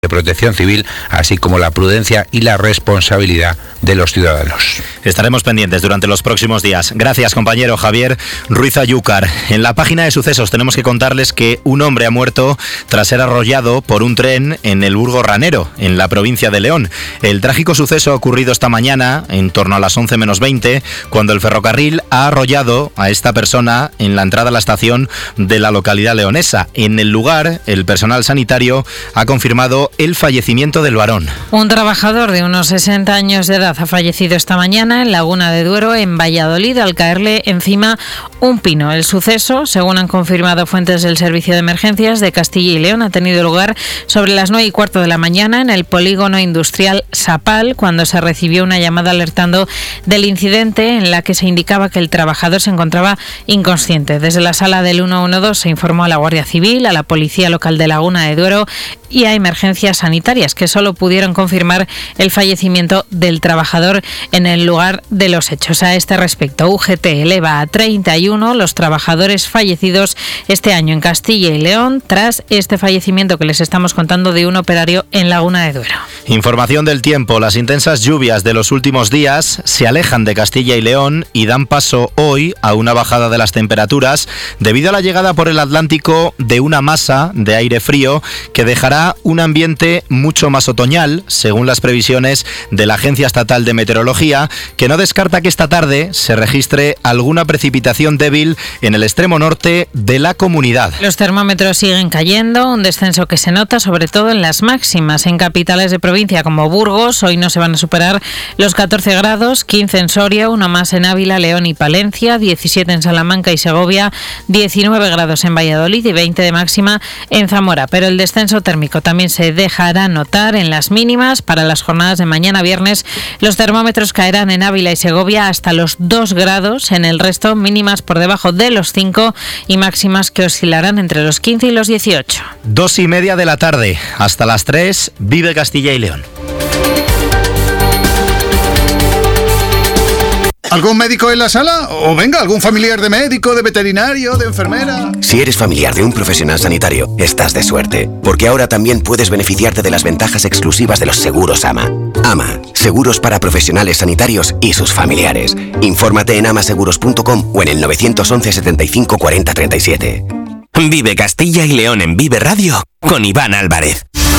de Protección Civil, así como la prudencia y la responsabilidad de los ciudadanos. Estaremos pendientes durante los próximos días. Gracias, compañero Javier Ruiz Ayúcar. En la página de sucesos tenemos que contarles que un hombre ha muerto tras ser arrollado por un tren en el Burgo Ranero, en la provincia de León. El trágico suceso ha ocurrido esta mañana, en torno a las 11 menos 20, cuando el ferrocarril ha arrollado a esta persona en la entrada a la estación de la localidad leonesa. En el lugar, el personal sanitario ha confirmado el fallecimiento del varón. Un trabajador de unos 60 años de edad ha fallecido esta mañana en Laguna de Duero, en Valladolid, al caerle encima un pino. El suceso, según han confirmado fuentes del Servicio de Emergencias de Castilla y León, ha tenido lugar sobre las 9:15 de la mañana en el polígono industrial Sapal, cuando se recibió una llamada alertando del incidente en la que se indicaba que el trabajador se encontraba inconsciente. Desde la sala del 112 se informó a la Guardia Civil, a la Policía Local de Laguna de Duero y a Emergencias Sanitarias, que solo pudieron confirmar el fallecimiento del trabajador en el lugar de los hechos. A este respecto, UGT eleva a 31 los trabajadores fallecidos este año en Castilla y León, tras este fallecimiento que les estamos contando de un operario en Laguna de Duero. Información del tiempo. Las intensas lluvias de los últimos días se alejan de Castilla y León y dan paso hoy a una bajada de las temperaturas debido a la llegada por el Atlántico de una masa de aire frío que dejará un ambiente mucho más otoñal, según las previsiones de la Agencia Estatal de Meteorología, que no descarta que esta tarde se registre alguna precipitación débil en el extremo norte de la comunidad. Los termómetros siguen cayendo, un descenso que se nota sobre todo en las máximas. En capitales de provincia como Burgos, hoy no se van a superar los 14 grados, 15 en Soria, uno más en Ávila, León y Palencia, 17 en Salamanca y Segovia, 19 grados en Valladolid y 20 de máxima en Zamora. Pero el descenso térmico también se dejará notar en las mínimas. Para las jornadas de mañana viernes, los termómetros caerán en Ávila y Segovia hasta los 2 grados, en el resto mínimas por debajo de los 5 y máximas que oscilarán entre los 15 y los 18. 2:30 de la tarde, hasta las 3, vive Castilla y León. ¿Algún médico en la sala? O venga, algún familiar de médico, de veterinario, de enfermera. Si eres familiar de un profesional sanitario, estás de suerte, porque ahora también puedes beneficiarte de las ventajas exclusivas de los seguros AMA. AMA, seguros para profesionales sanitarios y sus familiares. Infórmate en amaseguros.com o en el 911 75 40 37. Vive Castilla y León en Vive Radio con Iván Álvarez.